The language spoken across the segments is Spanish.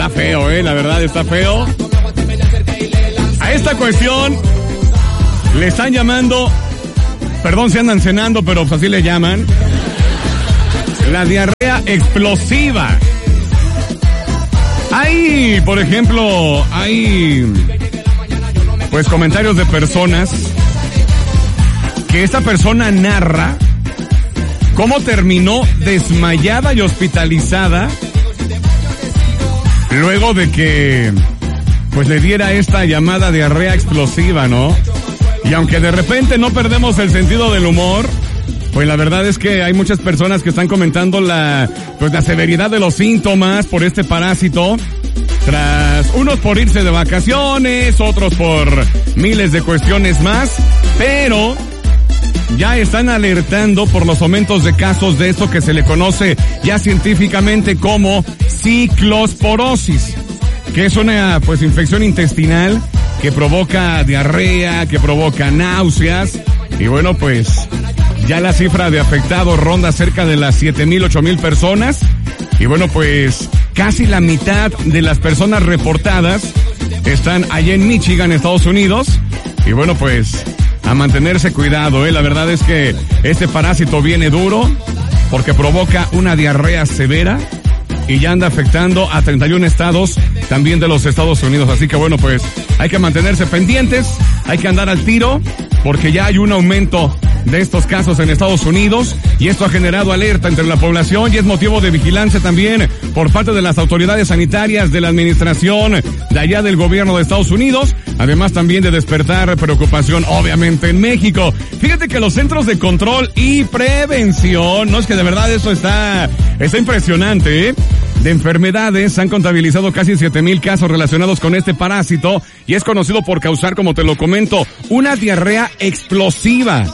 está feo, la verdad está feo. A esta cuestión le están llamando, perdón si andan cenando, pero pues así le llaman, la diarrea explosiva. Hay, por ejemplo, pues comentarios de personas que esta persona narra cómo terminó desmayada y hospitalizada luego de que pues le diera esta llamada diarrea explosiva, ¿no? Y aunque de repente no perdemos el sentido del humor, pues la verdad es que hay muchas personas que están comentando la severidad de los síntomas por este parásito, tras unos por irse de vacaciones, otros por miles de cuestiones más, pero ya están alertando por los aumentos de casos de esto que se le conoce ya científicamente como ciclosporosis, que es una pues infección intestinal que provoca diarrea, que provoca náuseas, y bueno, pues ya la cifra de afectados ronda cerca de las 7,000, 8,000 personas, y bueno, pues casi la mitad de las personas reportadas están allá en Michigan, Estados Unidos, y bueno, pues a mantenerse cuidado, La verdad es que este parásito viene duro porque provoca una diarrea severa y ya anda afectando a 31 estados también de los Estados Unidos. Así que bueno, pues hay que mantenerse pendientes, hay que andar al tiro porque ya hay un aumento de estos casos en Estados Unidos y esto ha generado alerta entre la población y es motivo de vigilancia también por parte de las autoridades sanitarias de la administración de allá del gobierno de Estados Unidos, además también de despertar preocupación obviamente en México. Fíjate que los Centros de Control y Prevención, no es que de verdad eso está impresionante, de enfermedades han contabilizado casi 7,000 casos relacionados con este parásito y es conocido por causar, como te lo comento, una diarrea explosiva.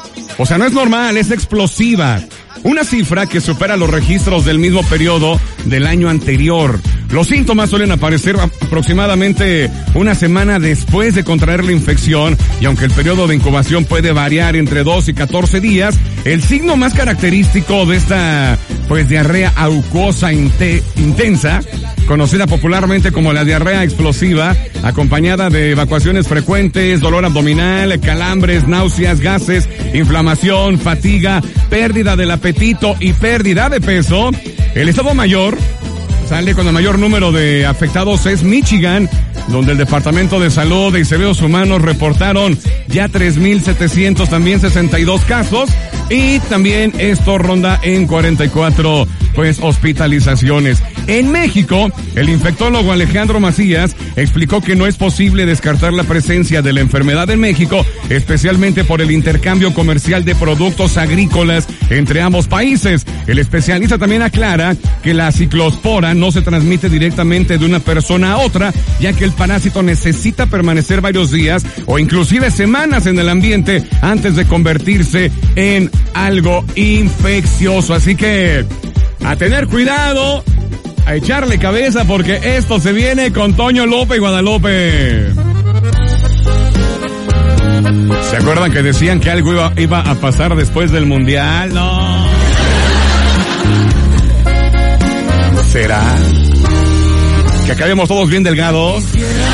O sea, no es normal, es explosiva. Una cifra que supera los registros del mismo periodo del año anterior. Los síntomas suelen aparecer aproximadamente una semana después de contraer la infección y aunque el periodo de incubación puede variar entre 2 y 14 días, el signo más característico de esta diarrea acuosa intensa, conocida popularmente como la diarrea explosiva, acompañada de evacuaciones frecuentes, dolor abdominal, calambres, náuseas, gases, inflamación, fatiga, pérdida del apetito y pérdida de peso. El estado mayor sale con el mayor número de afectados es Michigan, donde el Departamento de Salud y Servicios Humanos reportaron ya 3,700 también 62 casos y también esto ronda en 44 hospitalizaciones. En México, el infectólogo Alejandro Macías explicó que no es posible descartar la presencia de la enfermedad en México, especialmente por el intercambio comercial de productos agrícolas entre ambos países. El especialista también aclara que la ciclospora no se transmite directamente de una persona a otra, ya que el parásito necesita permanecer varios días o inclusive semanas en el ambiente antes de convertirse en algo infeccioso. Así que a tener cuidado, a echarle cabeza porque esto se viene con Toño López y Guadalupe. ¿Se acuerdan que decían que algo iba a pasar después del Mundial? No. ¿Será que acabemos todos bien delgados?